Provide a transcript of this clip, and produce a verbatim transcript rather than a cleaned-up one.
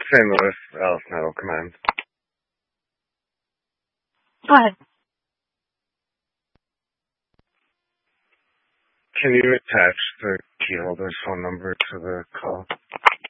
Saint Louis, Alice Nettle Command. Go ahead. Can you attach the keyholder's phone number to the call?